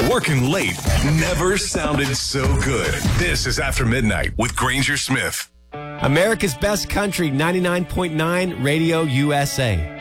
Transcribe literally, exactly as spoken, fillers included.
Working late never sounded so good. This is After Midnight with Granger Smith. America's Best Country, ninety-nine point nine Radio U S A.